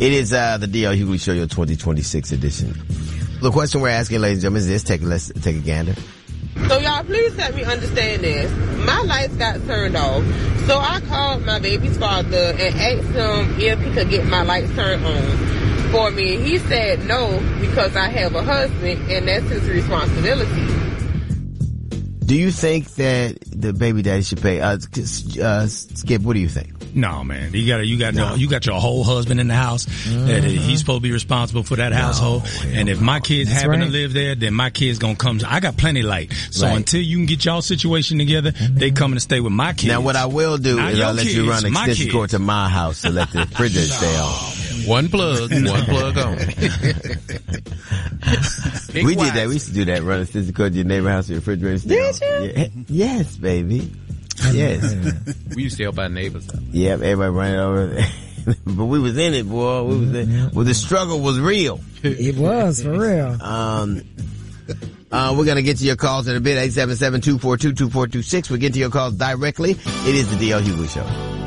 It is the D.L. Hughley Show, your 2026 edition. The question we're asking, ladies and gentlemen, is this. Let's take a gander. So y'all, please help me understand this. My lights got turned off. So I called my baby's father and asked him if he could get my lights turned on for me. He said no, because I have a husband and that's his responsibility. Do you think that the baby daddy should pay? Skip, what do you think? No, man. You got your whole husband in the house. That he's supposed to be responsible for that household. And if my kids happen to live there, then my kids gonna come. I got plenty of light. So until you can get y'all situation together, they coming to stay with my kids. Now what I will do is I'll let you run extension cord to my house to let the refrigerator stay on. One plug on. We did that. We used to do that. Run extension cord to your neighbor's house, your refrigerator stay on. Did you? Yes, baby. Yes. We used to help our neighbors out. Yep, everybody running over. But we was in it, boy. We was in. Well, the struggle was real. It was, for real. We're gonna get to your calls in a bit. 877-242-2426. We'll get to your calls directly. It is the D.L. Hughley Show.